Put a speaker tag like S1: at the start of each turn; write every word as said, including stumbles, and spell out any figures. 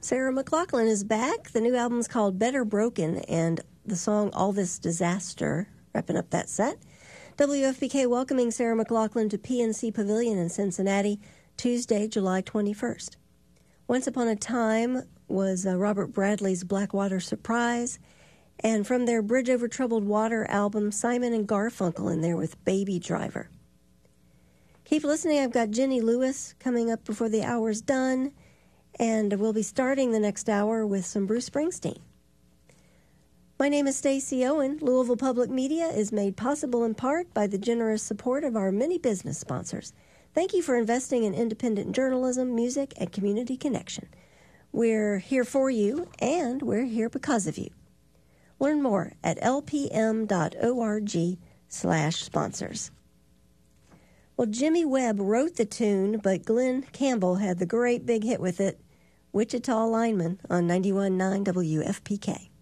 S1: Sarah McLachlan is back. The new album's called Better Broken, and the song All This Disaster, wrapping up that set. W F P K welcoming Sarah McLachlan to P N C Pavilion in Cincinnati, Tuesday, July twenty-first. Once Upon a Time was uh, Robert Bradley's Blackwater Surprise, and from their Bridge Over Troubled Water album, Simon and Garfunkel in there with Baby Driver. Keep listening. I've got Jenny Lewis coming up before the hour's done, and we'll be starting the next hour with some Bruce Springsteen. My name is Stacey Owen. Louisville Public Media is made possible in part by the generous support of our many business sponsors. Thank you for investing in independent journalism, music, and community connection. We're here for you, and we're here because of you. Learn more at lpm.org slash sponsors. Well, Jimmy Webb wrote the tune, but Glenn Campbell had the great big hit with it, Wichita Lineman on ninety-one point nine W F P K.